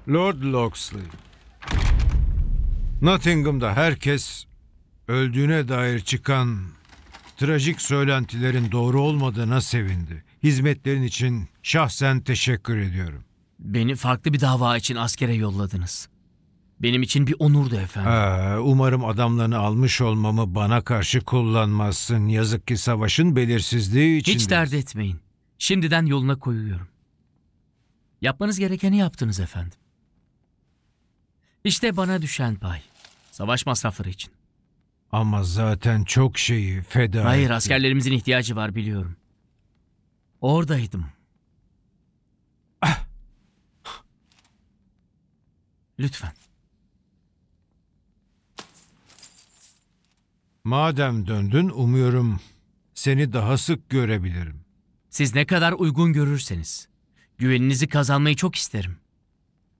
Lord Locksley. Nottingham'da herkes öldüğüne dair çıkan trajik söylentilerin doğru olmadığına sevindi. Hizmetlerin için şahsen teşekkür ediyorum. Beni farklı bir dava için askere yolladınız. Benim için bir onurdu efendim. Umarım adamlarını almış olmamı bana karşı kullanmazsın. Yazık ki savaşın belirsizliği içindeyiz. Hiç dert etmeyin. Şimdiden yoluna koyuyorum. Yapmanız gerekeni yaptınız efendim. İşte bana düşen pay. Savaş masrafları için. Ama zaten çok şeyi feda Hayır, ettim. askerlerimizin ihtiyacı var biliyorum. Oradaydım. Lütfen. Madem döndün, umuyorum seni daha sık görebilirim. Siz ne kadar uygun görürseniz. Güveninizi kazanmayı çok isterim.